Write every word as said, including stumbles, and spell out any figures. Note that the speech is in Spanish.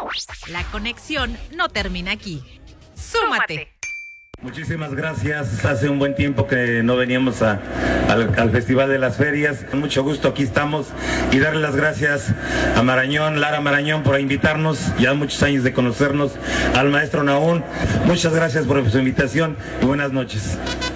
La conexión no termina aquí. ¡Súmate! Muchísimas gracias. Hace un buen tiempo que no veníamos a, al, al Festival de las Ferias. Con mucho gusto aquí estamos y darle las gracias a Marañón, Lara Marañón, por invitarnos. Ya muchos años de conocernos. Al maestro Nahún, muchas gracias por su invitación y buenas noches.